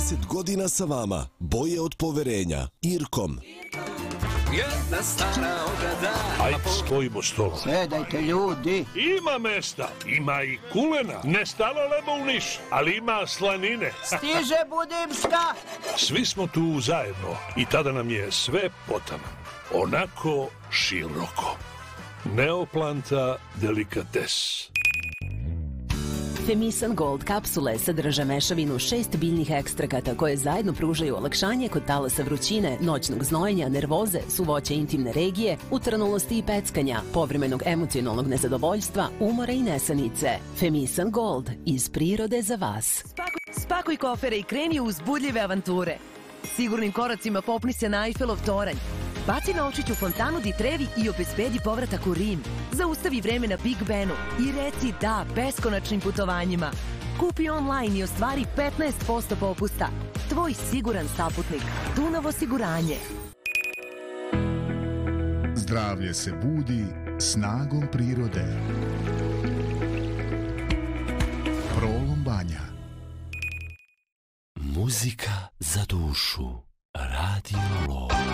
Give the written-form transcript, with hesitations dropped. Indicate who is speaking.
Speaker 1: 30 godina sa vama. Boje od poverenja. Irkom.
Speaker 2: Jedna stara ograda.
Speaker 3: Ajde, spojimo stolo.
Speaker 4: Sedajte ljudi.
Speaker 3: Ima mesta, ima i kulena. Ne stalo lebo u Niš, ali ima slanine.
Speaker 4: Stiže Budimška.
Speaker 3: Svi smo tu zajedno i tada nam je sve potano. Onako široko. Neoplanta delikates.
Speaker 5: Femisan Gold kapsule sadrže mešavinu 6 biljnih ekstrakata koje zajedno pružaju olakšanje kod talasa vrućine, noćnog znojenja, nervoze, suvoće intimne regije, utrnulosti i peckanja, povremenog emocionalnog nezadovoljstva, umora i nesanice. Femisan Gold, iz prirode za vas.
Speaker 6: Spakuj kofere i kreni u uzbudljive avanture. Sigurnim koracima popni se na Eiffelov toranj. Baci novčić u fontanu di Trevi i obezbedi povratak u Rim. Zaustavi vreme na Big Benu i reci da beskonačnim putovanjima. Kupi online i ostvari 15% popusta. Tvoj siguran saputnik. Dunav osiguranje.
Speaker 7: Zdravlje se budi snagom prirode. Prolom Banja.
Speaker 1: Muzika za dušu. Radio Lora.